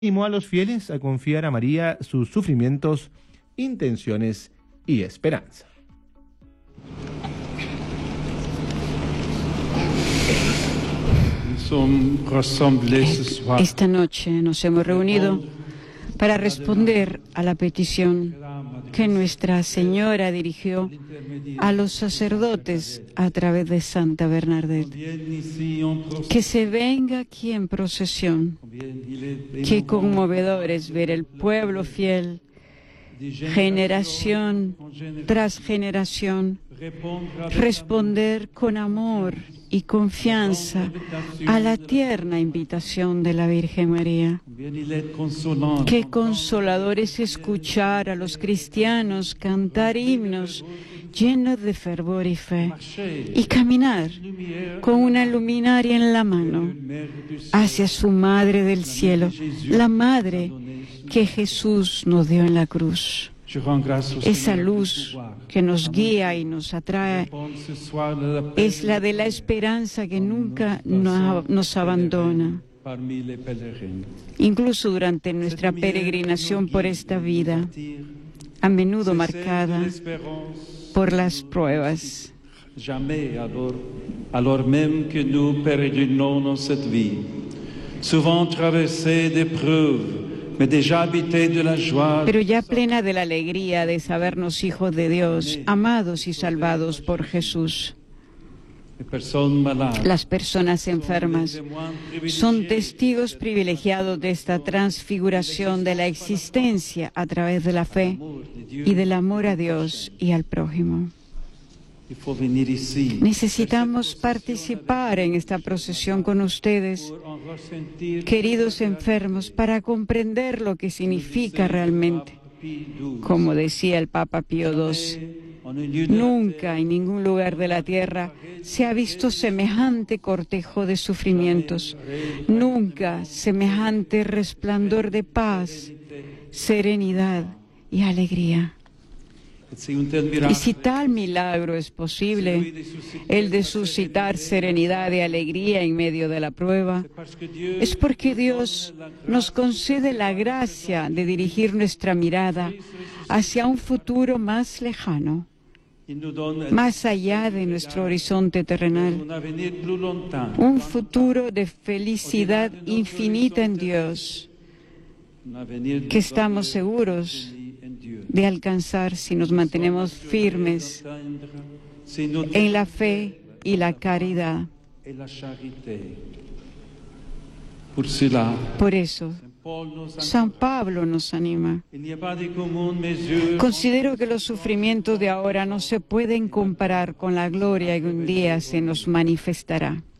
Animó a los fieles a confiar a María sus sufrimientos, intenciones y esperanza. Esta noche nos hemos reunido para responder a la petición que Nuestra Señora dirigió a los sacerdotes a través de Santa Bernadette. Que se venga aquí en procesión. Qué conmovedor es ver el pueblo fiel, generación tras generación, responder con amor y confianza a la tierna invitación de la Virgen María. Qué consolador es escuchar a los cristianos cantar himnos llenos de fervor y fe y caminar con una luminaria en la mano hacia su Madre del Cielo, la Madre que Jesús nos dio en la cruz. Esa luz que nos guía y nos atrae es la de la esperanza que nunca nos abandona, incluso durante nuestra peregrinación por esta vida, a menudo marcada por las pruebas. Alors même que nous pérégrinons dans cette vie, souvent traversée d'épreuves, pero ya plena de la alegría de sabernos hijos de Dios, amados y salvados por Jesús. Las personas enfermas son testigos privilegiados de esta transfiguración de la existencia a través de la fe y del amor a Dios y al prójimo. Necesitamos participar en esta procesión con ustedes, queridos enfermos, para comprender lo que significa realmente. Como decía el Papa Pío XII, nunca en ningún lugar de la tierra se ha visto semejante cortejo de sufrimientos, nunca semejante resplandor de paz, serenidad y alegría. Y si tal milagro es posible, el de suscitar serenidad y alegría en medio de la prueba, es porque Dios nos concede la gracia de dirigir nuestra mirada hacia un futuro más lejano, más allá de nuestro horizonte terrenal, un futuro de felicidad infinita en Dios, que estamos seguros de alcanzar si nos mantenemos firmes en la fe y la caridad. Por eso, San Pablo nos anima. Considero que los sufrimientos de ahora no se pueden comparar con la gloria que un día se nos manifestará.